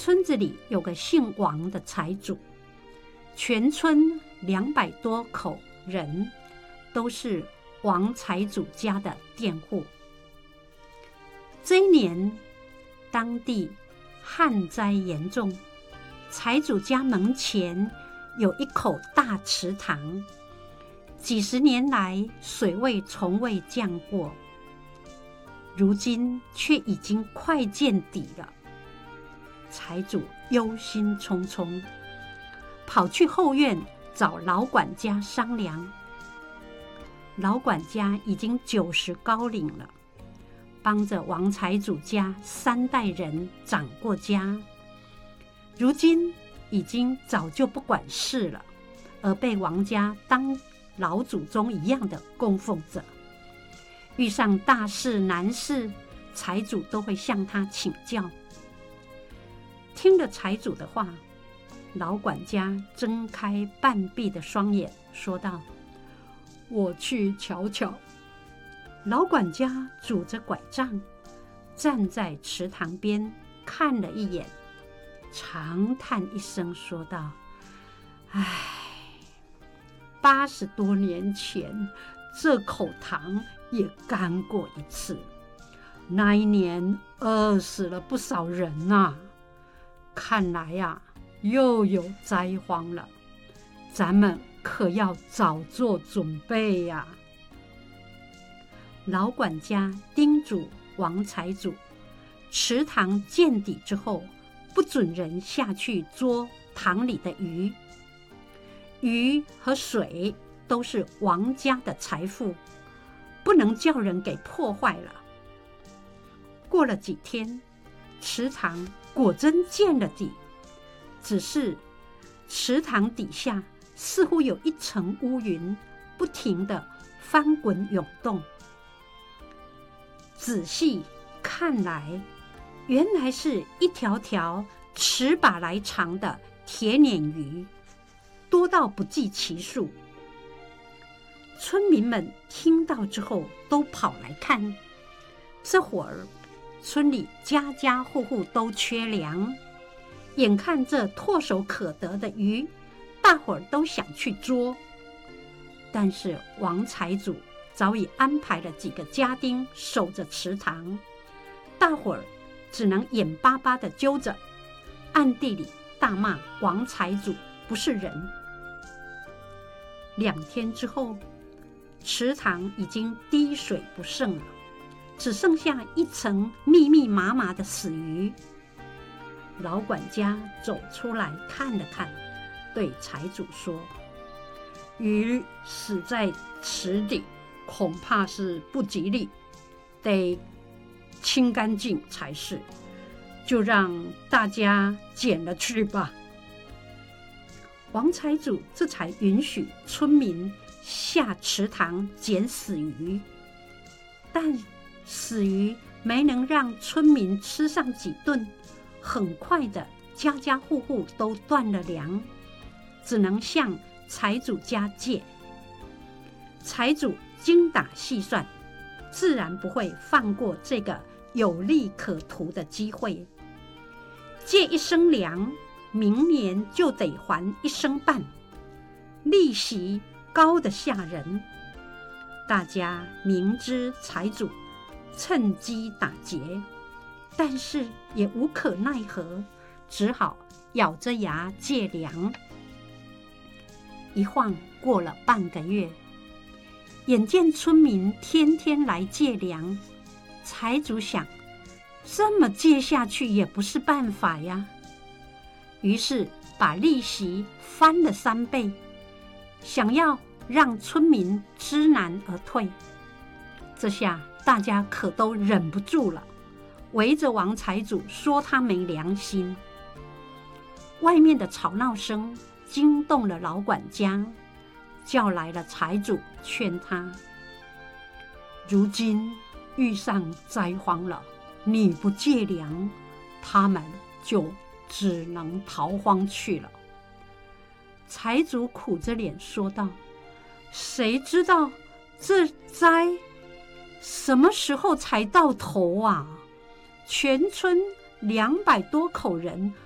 村子里有个姓王的财主，全村200多口人都是王财主家的佃户。这一年，当地旱灾严重，财主家门前有一口大池塘，几十年来水位从未降过，如今却已经快见底了。财主忧心忡忡，跑去后院找老管家商量。老管家已经90高龄了，帮着王财主家3代人掌过家，如今已经早就不管事了，而被王家当老祖宗一样的供奉着。遇上大事难事，财主都会向他请教。听了财主的话，老管家睁开半闭的双眼，说道：“我去瞧瞧。”老管家拄着拐杖，站在池塘边看了一眼，长叹一声，说道：“唉，80多年前，这口塘也干过一次，那一年饿死了不少人啊。看来呀，又有灾荒了，咱们可要早做准备呀。”老管家叮嘱王财主，池塘见底之后，不准人下去捉塘里的鱼。鱼和水都是王家的财富，不能叫人给破坏了。过了几天，池塘果真见了底，只是池塘底下似乎有一层乌云，不停地翻滚涌动。仔细看来，原来是一条条尺把来长的铁鲶鱼，多到不计其数。村民们听到之后都跑来看。这会儿村里家家户户都缺粮，眼看这唾手可得的鱼，大伙儿都想去捉。但是王财主早已安排了几个家丁守着池塘，大伙儿只能眼巴巴地揪着，暗地里大骂王财主不是人。2天之后，池塘已经滴水不剩了，只剩下一层密密麻麻的死鱼。老管家走出来看了看，对财主说：“鱼死在池底，恐怕是不吉利，得清干净才是，就让大家捡了去吧。”王财主这才允许村民下池塘捡死鱼，但死鱼没能让村民吃上几顿，很快的家家户户都断了粮，只能向财主家借。财主精打细算，自然不会放过这个有利可图的机会。借1升粮，明年就得还1升半，利息高得吓人。大家明知财主趁机打劫，但是也无可奈何，只好咬着牙借粮。一晃过了半个月，眼见村民天天来借粮，财主想，这么借下去也不是办法呀，于是把利息翻了3倍，想要让村民知难而退。这下大家可都忍不住了，围着王财主说他没良心。外面的吵闹声惊动了老管家，叫来了财主，劝他：如今遇上灾荒了，你不借粮，他们就只能逃荒去了。财主苦着脸说道：谁知道这灾什么时候才到头啊？全村200多口人